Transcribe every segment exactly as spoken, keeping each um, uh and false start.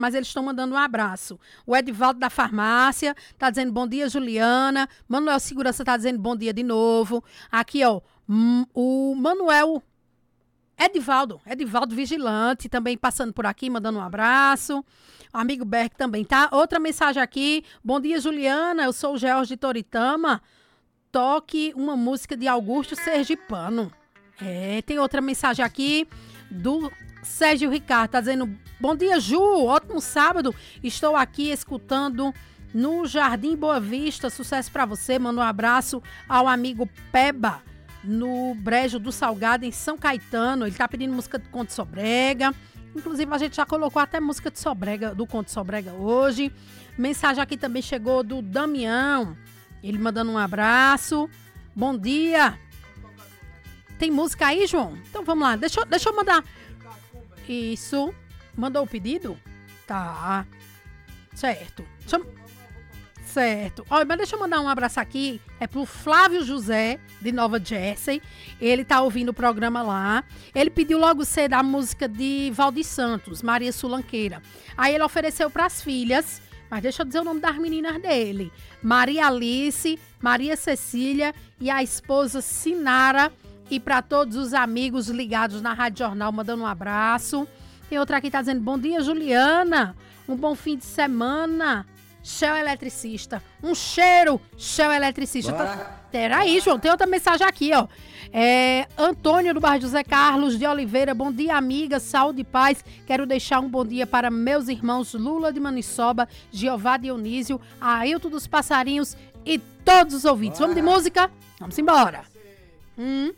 mas eles estão mandando um abraço. O Edivaldo da farmácia tá dizendo bom dia, Juliana. Manuel Segurança tá dizendo bom dia de novo. Aqui, ó, o Manuel Edivaldo, Edivaldo Vigilante, também passando por aqui, mandando um abraço. O amigo Berg também, tá? Outra mensagem aqui. Bom dia, Juliana. Eu sou o George de Toritama. Toque uma música de Augusto Sergipano. É, tem outra mensagem aqui do Sérgio Ricardo. Tá dizendo, bom dia, Ju. Ótimo sábado. Estou aqui escutando no Jardim Boa Vista. Sucesso pra você. Manda um abraço ao amigo Peba, no Brejo do Salgado, em São Caetano. Ele tá pedindo música do Conto Sobrega. Inclusive, a gente já colocou até música de Sobrega, do Conto Sobrega hoje. Mensagem aqui também chegou do Damião. Ele mandando um abraço. Bom dia. Tem música aí, João? Então vamos lá. Deixa, eu- deixa eu mandar. Isso. Mandou o pedido? Tá. Certo. Deixa eu... Certo. Olha, mas deixa eu mandar um abraço aqui. É pro Flávio José, de Nova Jersey. Ele tá ouvindo o programa lá. Ele pediu logo cedo a música de Valdir Santos, Maria Sulanqueira. Aí ele ofereceu pras filhas, mas deixa eu dizer o nome das meninas dele. Maria Alice, Maria Cecília e a esposa Sinara. E para todos os amigos ligados na Rádio Jornal, mandando um abraço. Tem outra aqui que tá dizendo, bom dia, Juliana. Um bom fim de semana. Shell Eletricista. Um cheiro, Shell Eletricista. Tá... Peraí, João, tem outra mensagem aqui, ó. É, Antônio do bairro José Carlos de Oliveira. Bom dia, amiga. Saúde e paz. Quero deixar um bom dia para meus irmãos Lula de Maniçoba, Jeová Dionísio, Ailton dos Passarinhos e todos os ouvintes. Vamos de música? Vamos embora. Hum.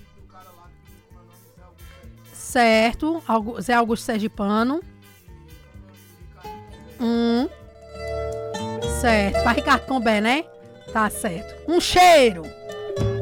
Certo. Zé Augusto Sergipano. Hum. Certo. Para Ricardo Combé, né? Tá certo. Um cheiro.